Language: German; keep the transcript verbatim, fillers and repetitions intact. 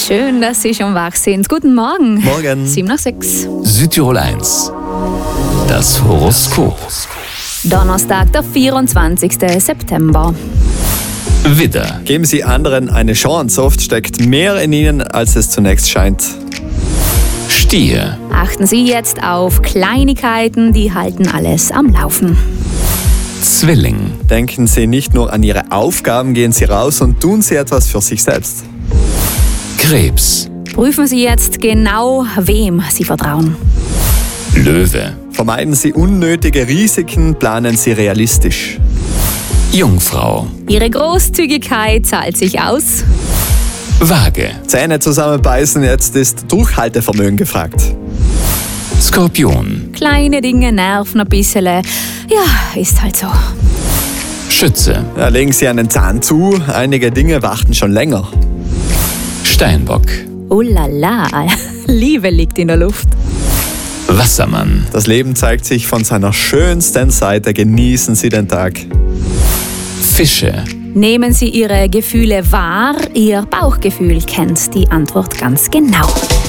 Schön, dass Sie schon wach sind. Guten Morgen. Morgen. Sieben nach sechs. Südtirol eins. Das Horoskop. Donnerstag, der vierundzwanzigster September. Widder. Geben Sie anderen eine Chance. Oft steckt mehr in ihnen, als es zunächst scheint. Stier. Achten Sie jetzt auf Kleinigkeiten, die halten alles am Laufen. Zwilling. Denken Sie nicht nur an Ihre Aufgaben, gehen Sie raus und tun Sie etwas für sich selbst. Krebs. Prüfen Sie jetzt genau, wem Sie vertrauen. Löwe. Vermeiden Sie unnötige Risiken, planen Sie realistisch. Jungfrau. Ihre Großzügigkeit zahlt sich aus. Waage. Zähne zusammenbeißen, jetzt ist Durchhaltevermögen gefragt. Skorpion. Kleine Dinge nerven ein bisschen. Ja, ist halt so. Schütze. Ja, legen Sie einen Zahn zu, einige Dinge warten schon länger. Steinbock. Oh la la, Liebe liegt in der Luft. Wassermann. Das Leben zeigt sich von seiner schönsten Seite, genießen Sie den Tag. Fische. Nehmen Sie Ihre Gefühle wahr, Ihr Bauchgefühl kennt die Antwort ganz genau.